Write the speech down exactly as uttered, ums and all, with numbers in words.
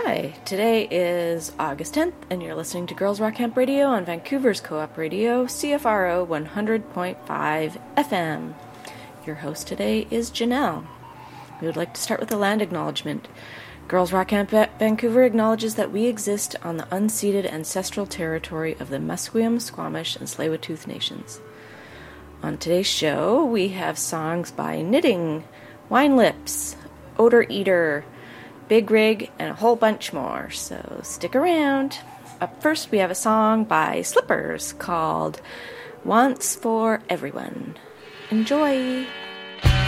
Hi, today is August tenth, and you're listening to Girls Rock Camp Radio on Vancouver's Co-op Radio, C F R O one hundred point five F M. Your host today is Janelle. We would like to start with a land acknowledgement. Girls Rock Camp Vancouver acknowledges that we exist on the unceded ancestral territory of the Musqueam, Squamish, and Tsleil-Waututh nations. On today's show, we have songs by Knitting, Wine Lips, Odor Eater, Big Rig, and a whole bunch more, so stick around. Up first, we have a song by Slippers called Once for Everyone. Enjoy!